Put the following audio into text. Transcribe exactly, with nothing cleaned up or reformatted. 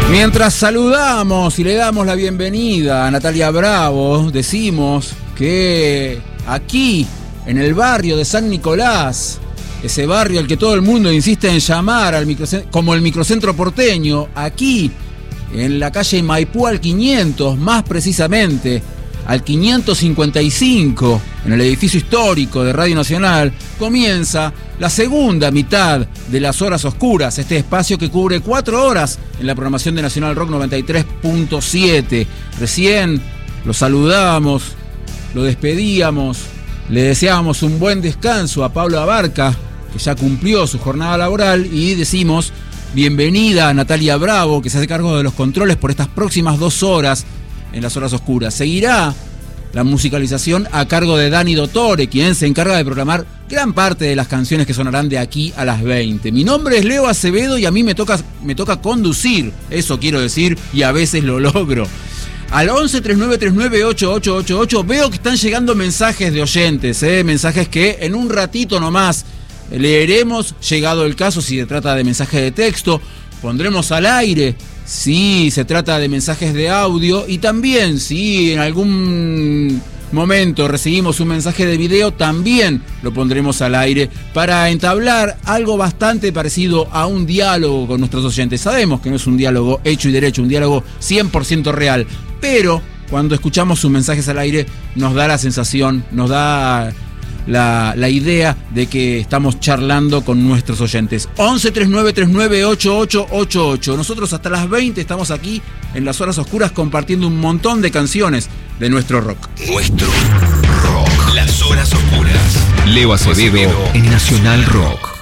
Mientras saludamos y le damos la bienvenida a Natalia Bravo, decimos que aquí, en el barrio de San Nicolás, ese barrio al que todo el mundo insiste en llamar al microcentro, como el microcentro porteño, aquí, en la calle Maipú al quinientos, más precisamente, al quinientos cincuenta y cinco, en el edificio histórico de Radio Nacional, comienza la segunda mitad de Las Horas Oscuras, este espacio que cubre cuatro horas en la programación de Nacional Rock noventa y tres punto siete. Recién lo saludábamos, lo despedíamos, le deseábamos un buen descanso a Pablo Abarca, que ya cumplió su jornada laboral, y decimos bienvenida a Natalia Bravo, que se hace cargo de los controles por estas próximas dos horas en Las Horas Oscuras. Seguirá la musicalización a cargo de Dani Dottore, quien se encarga de programar gran parte de las canciones que sonarán de aquí a las veinte. Mi nombre es Leo Acevedo y a mí me toca, me toca conducir, eso quiero decir, y a veces lo logro. Al once, treinta y nueve treinta y nueve, ochenta y ocho ochenta y ocho veo que están llegando mensajes de oyentes, ¿eh? mensajes que en un ratito nomás leeremos, llegado el caso, si se trata de mensaje de texto, pondremos al aire si se trata de mensajes de audio, y también si en algún momento recibimos un mensaje de video, también lo pondremos al aire para entablar algo bastante parecido a un diálogo con nuestros oyentes. Sabemos que no es un diálogo hecho y derecho, un diálogo cien por ciento real, pero cuando escuchamos sus mensajes al aire nos da la sensación, nos da La, la idea de que estamos charlando con nuestros oyentes. once, treinta y nueve treinta y nueve, ochenta y ocho ochenta y ocho. Nosotros hasta las veinte estamos aquí en Las Horas Oscuras compartiendo un montón de canciones de nuestro rock. Nuestro rock. Las Horas Oscuras. Leo Acevedo en Nacional Rock.